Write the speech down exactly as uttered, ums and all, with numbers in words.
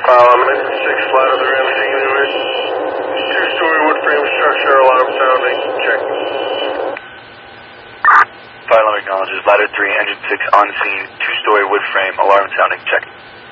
File, I'm in six flat of the Ramsey unit. Two-story wood frame structure, alarm sounding, check. File acknowledges ladder three, engine six on scene, two-story wood frame, alarm sounding, check.